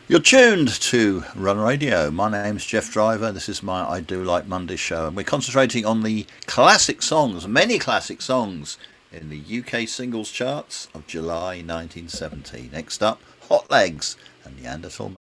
You're tuned to Run Radio. My name's Jeff Driver. This is my I Do Like Monday show, and we're concentrating on the classic songs, many classic songs, in the UK singles charts of July 1970. Next up, Hot Legs and Neanderthal